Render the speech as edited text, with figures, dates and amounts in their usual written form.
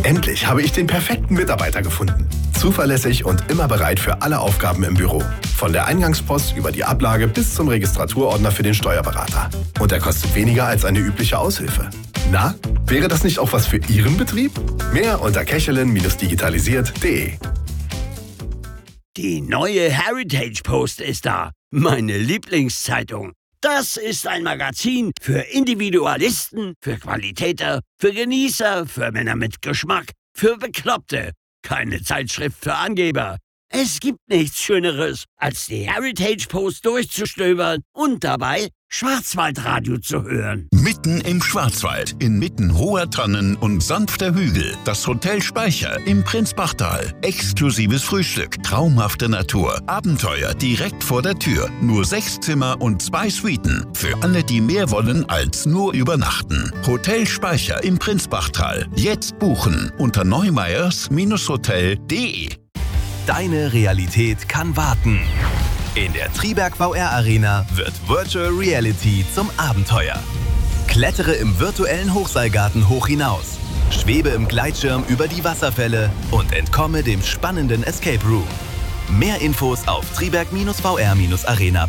Endlich habe ich den perfekten Mitarbeiter gefunden. Zuverlässig und immer bereit für alle Aufgaben im Büro. Von der Eingangspost über die Ablage bis zum Registraturordner für den Steuerberater. Und er kostet weniger als eine übliche Aushilfe. Na, wäre das nicht auch was für Ihren Betrieb? Mehr unter kechelin-digitalisiert.de. Die neue Heritage Post ist da. Meine Lieblingszeitung. Das ist ein Magazin für Individualisten, für Qualitäter, für Genießer, für Männer mit Geschmack, für Bekloppte. Keine Zeitschrift für Angeber. Es gibt nichts Schöneres, als die Heritage Post durchzustöbern und dabei Schwarzwaldradio zu hören. Mitten im Schwarzwald, inmitten hoher Tannen und sanfter Hügel, das Hotel Speicher im Prinzbachtal. Exklusives Frühstück, traumhafte Natur, Abenteuer direkt vor der Tür. Nur 6 Zimmer und 2 Suiten. Für alle, die mehr wollen als nur übernachten. Hotel Speicher im Prinzbachtal. Jetzt buchen unter neumeyers-hotel.de. Deine Realität kann warten. In der Triberg VR Arena wird Virtual Reality zum Abenteuer. Klettere im virtuellen Hochseilgarten hoch hinaus, schwebe im Gleitschirm über die Wasserfälle und entkomme dem spannenden Escape Room. Mehr Infos auf triberg-vr-arena.de.